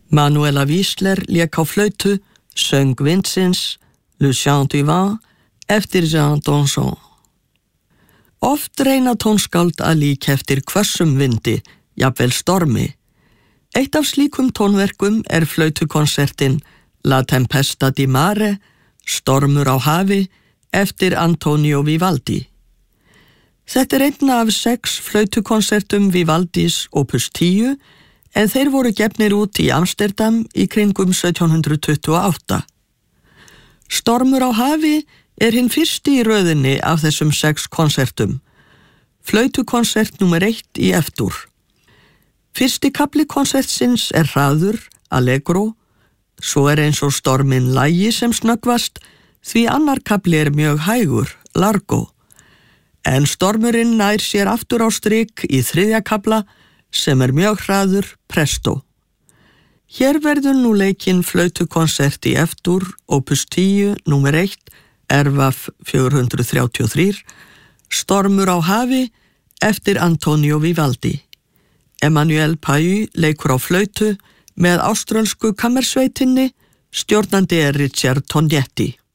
Manuela Wiesler lék á flautu, söng vindsins, Le Chant du Vent, eftir Jean Danson. Oft reyna tónskáld að líka eftir hvössum vindi, jafnvel stormi. Eitt af slíkum tónverkum flautukonsertin La Tempesta di Mare, Stormur á hafi, eftir Antonio Vivaldi. Þetta einn af 6 flautukonsertum Vivaldis opus 10, en þeir voru gefnir út í Amsterdam í kringum 1728. Stormur á hafi hinn fyrsti í röðinni af þessum 6 konsertum. Flautukonsert númer 1 í F-dur. Fyrsti kafli konsertsins hraður, allegro, svo eins og storminn lægi sem snöggvast, því annar kafli mjög hægur, largo. En stormurinn nær sér aftur á strik í 3. kafla sem mjög hraður, presto. Hér verður nú leikinn flautukonsert í F-dur, opus 10, númer 1, RVF 433, Stormur á hafi, eftir Antonio Vivaldi. Emmanuel Pahud leikur á flautu með áströlsku kammersveitinni, stjórnandi Richard Tognetti.